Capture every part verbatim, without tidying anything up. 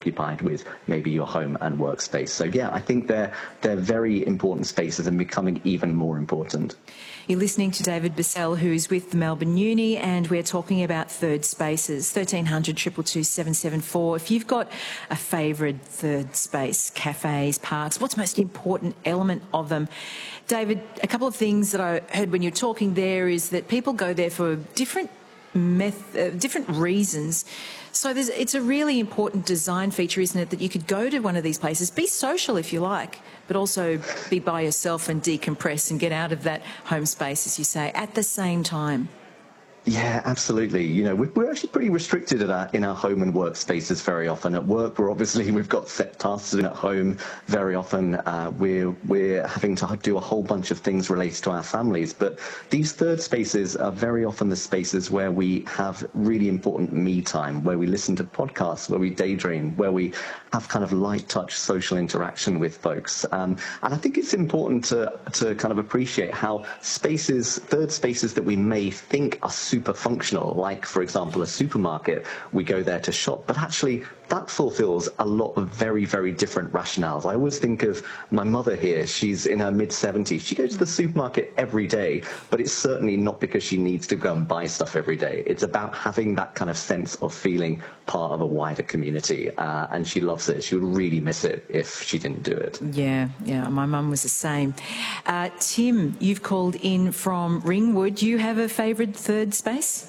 occupied with maybe your home and workspace. So yeah, I think they're they're very important spaces and becoming even more important. You're listening to David Bissell, who's with the Melbourne Uni, and we're talking about third spaces. thirteen hundred, two two two, seven seven four. If you've got a favourite third space, cafes, parks, what's the most important element of them? David, a couple of things that I heard when you're talking there is that people go there for different Meth- uh, different reasons. So there's, it's a really important design feature, isn't it, that you could go to one of these places, be social if you like, but also be by yourself and decompress and get out of that home space, as you say, at the same time. Yeah, absolutely. You know, we're actually pretty restricted in our, in our home and work spaces very often. At work, we're obviously, we've got set tasks to do at home very often. Uh, we're, we're having to do a whole bunch of things related to our families. But these third spaces are very often the spaces where we have really important me time, where we listen to podcasts, where we daydream, where we have kind of light touch social interaction with folks. Um, and I think it's important to, to kind of appreciate how spaces, third spaces that we may think are super super functional, like, for example, a supermarket. We go there to shop, but actually that fulfills a lot of very, very different rationales. I always think of my mother here. She's in her mid seventies. She goes to the supermarket every day, but it's certainly not because she needs to go and buy stuff every day. It's about having that kind of sense of feeling part of a wider community, uh, and she loves it. She would really miss it if she didn't do it. Yeah, yeah, my mum was the same. Uh, Tim, you've called in from Ringwood. Do you have a favourite third space?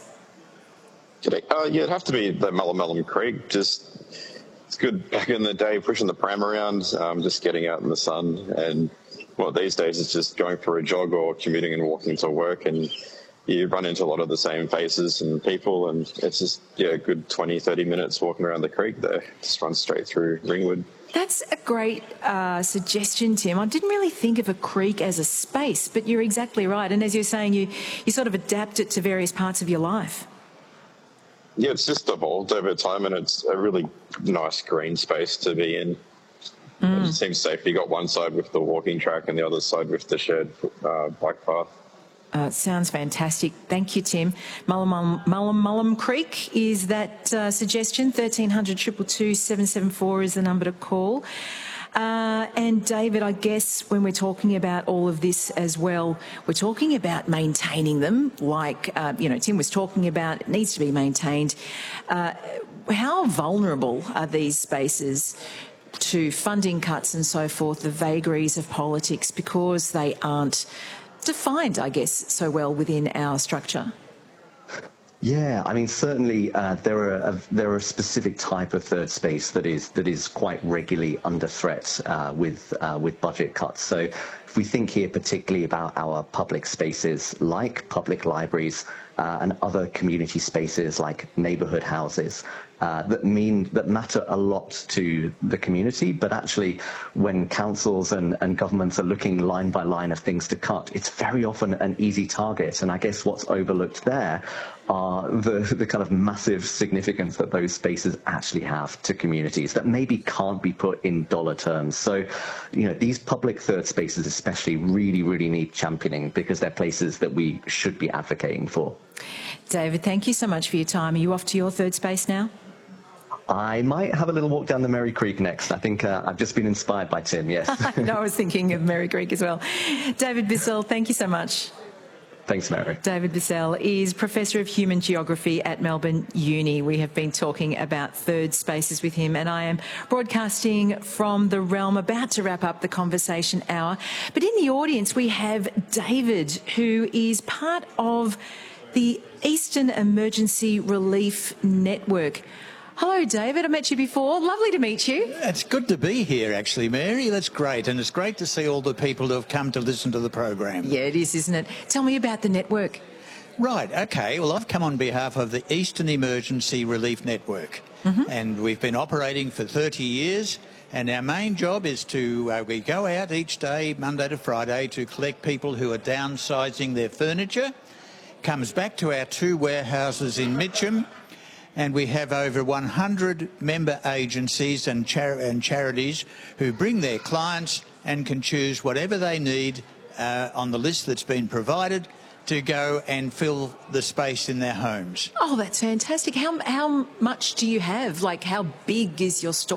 Uh, yeah, it'd have to be the Mullum Creek. Just it's good back in the day, pushing the pram around, um, just getting out in the sun. And well, these days it's just going for a jog or commuting and walking to work, and you run into a lot of the same faces and people, and it's just yeah, a good twenty, thirty minutes walking around the creek there. Just run straight through Ringwood. That's a great uh, suggestion, Tim. I didn't really think of a creek as a space, but you're exactly right. And as you're saying, you, you sort of adapt it to various parts of your life. Yeah, it's just evolved over time, and it's a really nice green space to be in. Mm. It seems safe. You got one side with the walking track and the other side with the shared uh, bike path. Uh, it sounds fantastic. Thank you, Tim. Mullum, Mullum, Mullum Creek is that uh, suggestion. thirteen hundred, two two two, seven seven four is the number to call. Uh, and David, I guess when we're talking about all of this as well, we're talking about maintaining them, like, uh, you know, Tim was talking about it needs to be maintained. Uh, how vulnerable are these spaces to funding cuts and so forth, the vagaries of politics, because they aren't defined, I guess, so well within our structure? Yeah, I mean, certainly uh, there are a, there are a specific type of third space that is that is quite regularly under threat uh, with uh, with budget cuts. So if we think here particularly about our public spaces like public libraries uh, and other community spaces like neighbourhood houses, Uh, that mean that matter a lot to the community, but actually when councils and, and governments are looking line by line of things to cut, it's very often an easy target. And I guess what's overlooked there are the, the kind of massive significance that those spaces actually have to communities that maybe can't be put in dollar terms. So, you know, these public third spaces especially really, really need championing because they're places that we should be advocating for. David, thank you so much for your time. Are you off to your third space now? I might have a little walk down the Merry Creek next. I think uh, I've just been inspired by Tim, yes. No, I was thinking of Merry Creek as well. David Bissell, thank you so much. Thanks, Mary. David Bissell is Professor of Human Geography at Melbourne Uni. We have been talking about third spaces with him, and I am broadcasting from the realm, about to wrap up the conversation hour. But in the audience, we have David, who is part of the Eastern Emergency Relief Network. Hello, David. I met you before. Lovely to meet you. It's good to be here, actually, Mary. That's great. And it's great to see all the people who have come to listen to the program. Yeah, it is, isn't it? Tell me about the network. Right. OK. Well, I've come on behalf of the Eastern Emergency Relief Network. Mm-hmm. And we've been operating for thirty years. And our main job is to, uh, we go out each day, Monday to Friday, to collect people who are downsizing their furniture. Comes back to our two warehouses in Mitcham. And we have over one hundred member agencies and, char and charities who bring their clients and can choose whatever they need uh, on the list that's been provided to go and fill the space in their homes. Oh, that's fantastic. How, how much do you have? Like, how big is your store?